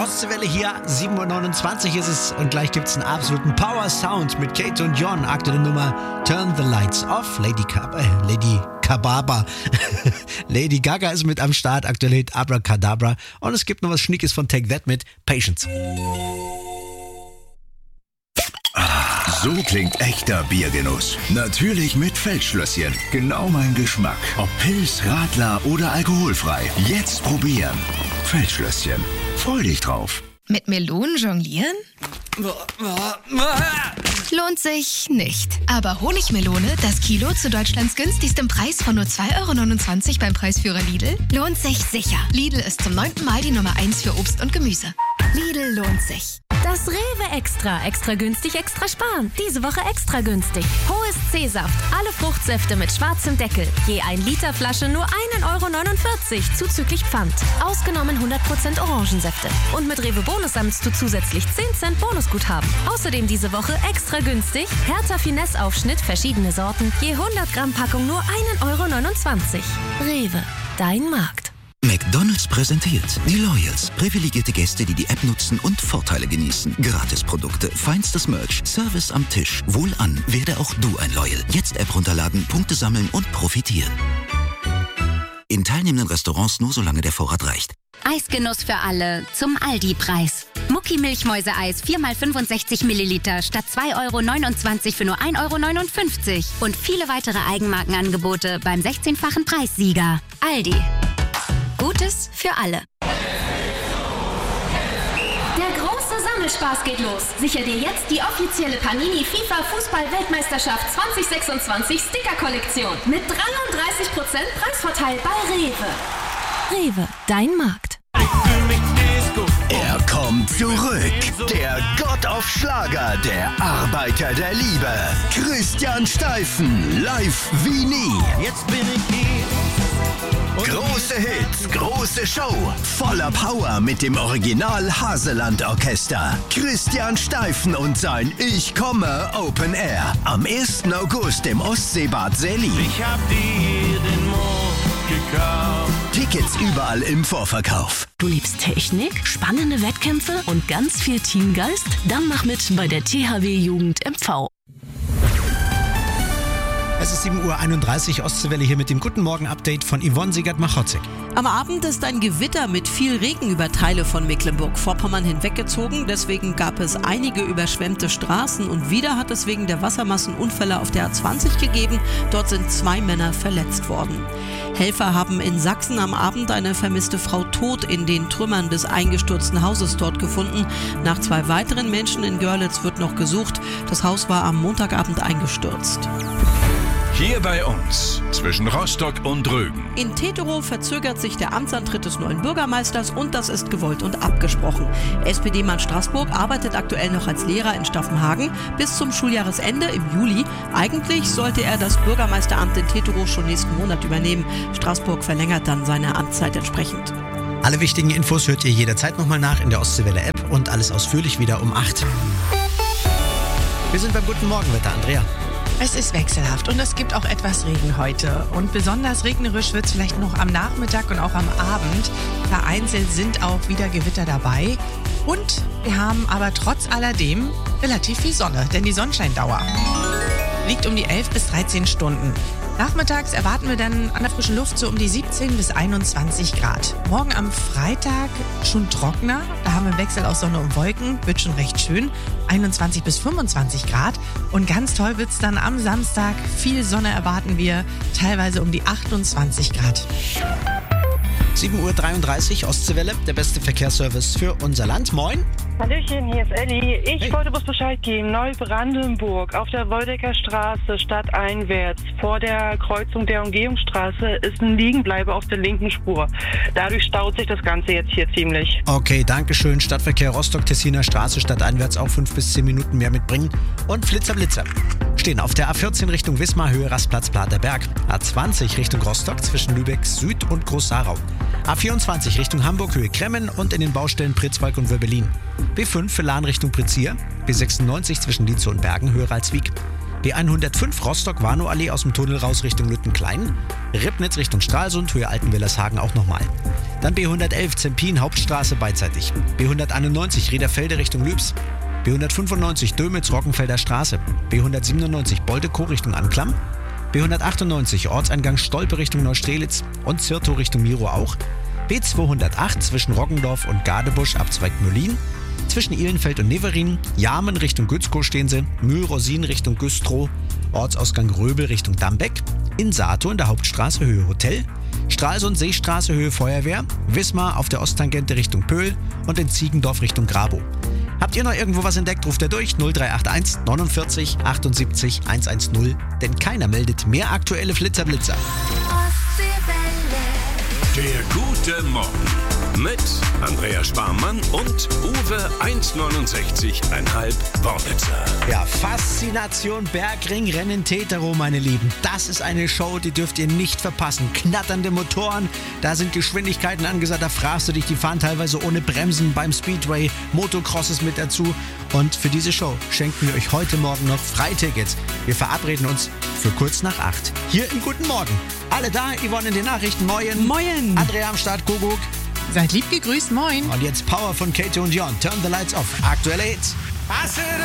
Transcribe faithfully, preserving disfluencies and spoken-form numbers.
Ostseewelle hier, sieben Uhr neunundzwanzig ist es und gleich gibt's einen absoluten Power Sound mit Kate und John. Aktuelle Nummer Turn the Lights Off. Lady Kab- äh, Lady Kababa. Lady Gaga ist mit am Start, aktuell Hit Abracadabra. Und es gibt noch was Schnickes von Take That mit Patience. So klingt echter Biergenuss. Natürlich mit Feldschlösschen. Genau mein Geschmack. Ob Pils, Radler oder alkoholfrei. Jetzt probieren. Feldschlösschen. Freu dich drauf. Mit Melonen jonglieren? Lohnt sich nicht. Aber Honigmelone, das Kilo zu Deutschlands günstigstem Preis von nur zwei Euro neunundzwanzig beim Preisführer Lidl, lohnt sich sicher. Lidl ist zum neunten Mal die Nummer eins für Obst und Gemüse. Lidl lohnt sich. Das Rewe Extra. Extra günstig, extra sparen. Diese Woche extra günstig. Hohes C-Saft. Alle Fruchtsäfte mit schwarzem Deckel. Je ein Liter Flasche nur ein Euro neunundvierzig zuzüglich Pfand. Ausgenommen hundert Prozent Orangensäfte. Und mit Rewe Bonus sammelst du zusätzlich zehn Cent Bonusguthaben. Außerdem diese Woche extra günstig. Hertha Finesse Aufschnitt, verschiedene Sorten. Je hundert Gramm Packung nur ein Euro neunundzwanzig. Rewe. Dein Markt. McDonald's präsentiert die Loyals. Privilegierte Gäste, die die App nutzen und Vorteile genießen. Gratisprodukte, feinstes Merch, Service am Tisch. Wohlan, werde auch du ein Loyal. Jetzt App runterladen, Punkte sammeln und profitieren. In teilnehmenden Restaurants nur solange der Vorrat reicht. Eisgenuss für alle zum Aldi-Preis. Mucki Milchmäuseeis vier mal fünfundsechzig Milliliter statt zwei Euro neunundzwanzig für nur ein Euro neunundfünfzig. Und viele weitere Eigenmarkenangebote beim sechzehnfachen Preissieger. Aldi. Gutes für alle. Der große Sammelspaß geht los. Sicher dir jetzt die offizielle Panini FIFA Fußball-Weltmeisterschaft zwanzig sechsundzwanzig Sticker-Kollektion mit dreiunddreißig Prozent Preisvorteil bei Rewe. Rewe, dein Markt. Er kommt zurück. Der Gott auf Schlager, der Arbeiter der Liebe. Christian Steifen, live wie nie. Jetzt bin ich hier. Große Hits, große Show, voller Power mit dem Original Haseland Orchester. Christian Steifen und sein Ich komme Open Air am ersten August im Ostseebad Selli. Ich hab dir den Mond gekauft. Tickets überall im Vorverkauf. Du liebst Technik, spannende Wettkämpfe und ganz viel Teamgeist? Dann mach mit bei der T H W Jugend M V. Es ist sieben Uhr einunddreißig, Ostseewelle hier mit dem Guten Morgen-Update von Yvonne Siegert-Machotzig. Am Abend ist ein Gewitter mit viel Regen über Teile von Mecklenburg-Vorpommern hinweggezogen. Deswegen gab es einige überschwemmte Straßen und wieder hat es wegen der Wassermassen Unfälle auf der A zwanzig gegeben. Dort sind zwei Männer verletzt worden. Helfer haben in Sachsen am Abend eine vermisste Frau tot in den Trümmern des eingestürzten Hauses dort gefunden. Nach zwei weiteren Menschen in Görlitz wird noch gesucht. Das Haus war am Montagabend eingestürzt. Hier bei uns, zwischen Rostock und Rügen. In Teterow verzögert sich der Amtsantritt des neuen Bürgermeisters und das ist gewollt und abgesprochen. S P D-Mann Straßburg arbeitet aktuell noch als Lehrer in Staffenhagen bis zum Schuljahresende im Juli. Eigentlich sollte er das Bürgermeisteramt in Teterow schon nächsten Monat übernehmen. Straßburg verlängert dann seine Amtszeit entsprechend. Alle wichtigen Infos hört ihr jederzeit nochmal nach in der Ostseewelle-App und alles ausführlich wieder um acht. Wir sind beim Guten Morgenwetter, Andrea. Es ist wechselhaft und es gibt auch etwas Regen heute. Und besonders regnerisch wird es vielleicht noch am Nachmittag und auch am Abend. Vereinzelt sind auch wieder Gewitter dabei. Und wir haben aber trotz alledem relativ viel Sonne, denn die Sonnenscheindauer liegt um die elf bis dreizehn Stunden. Nachmittags erwarten wir dann an der frischen Luft so um die siebzehn bis einundzwanzig Grad. Morgen am Freitag schon trockener. Da haben wir einen Wechsel aus Sonne und Wolken. Wird schon recht schön. einundzwanzig bis fünfundzwanzig Grad. Und ganz toll wird's dann am Samstag. Viel Sonne erwarten wir. Teilweise um die achtundzwanzig Grad. sieben Uhr dreiunddreißig, Ostseewelle, der beste Verkehrsservice für unser Land. Moin. Hallöchen, hier ist Elli. Ich Hey. wollte bloß Bescheid geben. Neubrandenburg auf der Woldecker Straße stadteinwärts vor der Kreuzung der Umgehungsstraße ist ein Liegenbleibe auf der linken Spur. Dadurch staut sich das Ganze jetzt hier ziemlich. Okay, danke schön. Stadtverkehr Rostock, Tessiner Straße, stadteinwärts auch fünf bis zehn Minuten mehr mitbringen. Und Flitzer, Blitzer. Stehen auf der A vierzehn Richtung Wismar, Höhe Rastplatz Platerberg. A zwanzig Richtung Rostock zwischen Lübeck Süd und Groß-Sarau. A vierundzwanzig Richtung Hamburg, Höhe Kremmen und in den Baustellen Pritzwalk und Wöbbelin. B fünf für Lahn Richtung Prizier. B sechsundneunzig zwischen Lietzow und Bergen, Höhe Ralswiek. B hundertfünf Rostock-Warnow-Allee aus dem Tunnel raus Richtung Lüttenklein. Ribnitz Richtung Stralsund, Höhe Altenwillershagen auch nochmal. Dann B hundertelf Zempin, Hauptstraße beidseitig. B hunderteinundneunzig Riederfelde Richtung Lübs. B hundertfünfundneunzig Dömitz, Rockenfelder Straße. B hundertsiebenundneunzig Boldekow Richtung Anklam. B hundertachtundneunzig Ortseingang Stolpe Richtung Neustrelitz und Zirtow Richtung Miro auch. B zweihundertacht zwischen Roggendorf und Gadebusch Abzweig Möllin. Zwischen Ihlenfeld und Neverin. Jarmen Richtung Gützkow stehen sie. Mühl-Rosin Richtung Güstrow. Ortsausgang Röbel Richtung Dambeck. In Saato in der Hauptstraße Höhe Hotel. Stralsund Seestraße Höhe Feuerwehr. Wismar auf der Osttangente Richtung Pöhl und in Ziegendorf Richtung Grabow. Habt ihr noch irgendwo was entdeckt, ruft ihr durch null drei acht eins neunundvierzig achtundsiebzig hundertzehn, denn keiner meldet mehr aktuelle Flitzer-Blitzer. Der gute Morgen mit Andrea Sparmann und Uwe eins neunundsechzig Komma fünf Worblitzer. Ja, Faszination Bergring-Rennen Tetero, meine Lieben. Das ist eine Show, die dürft ihr nicht verpassen. Knatternde Motoren, da sind Geschwindigkeiten angesagt, da fragst du dich, die fahren teilweise ohne Bremsen beim Speedway. Motocross ist mit dazu. Und für diese Show schenken wir euch heute Morgen noch Freitickets. Wir verabreden uns für kurz nach acht. Hier im Guten Morgen. Alle da, Yvonne in den Nachrichten. Moin. Moin. Andrea am Start, Kuckuck. Seid lieb gegrüßt, moin. Und jetzt Power von Katie und Jon. Turn the lights off. Aktuelle Hits.